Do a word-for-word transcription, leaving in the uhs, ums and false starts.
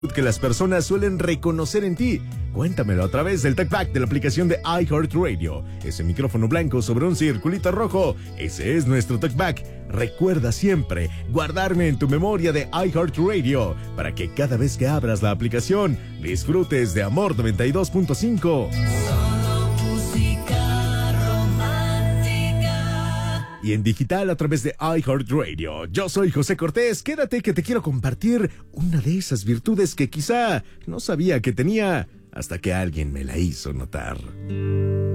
que las personas suelen reconocer en ti. Cuéntamelo a través del TalkBack de la aplicación de iHeartRadio. Ese micrófono blanco sobre un circulito rojo, ese es nuestro TalkBack. Recuerda siempre guardarme en tu memoria de iHeartRadio para que cada vez que abras la aplicación disfrutes de Amor noventa y dos punto cinco. Y en digital a través de iHeartRadio. Yo soy José Cortés. Quédate que te quiero compartir una de esas virtudes que quizá no sabía que tenía hasta que alguien me la hizo notar.